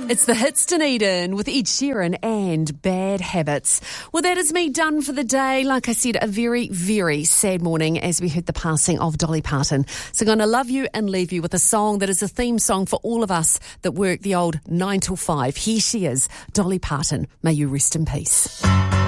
It's the hits Dunedin with Ed Sheeran and Bad Habits. Well, that is me done for the day. Like I said, a very, very sad morning as we heard the passing of Dolly Parton. So I'm going to love you and leave you with a song that is a theme song for all of us that work the old 9 till 5. Here she is, Dolly Parton. May you rest in peace.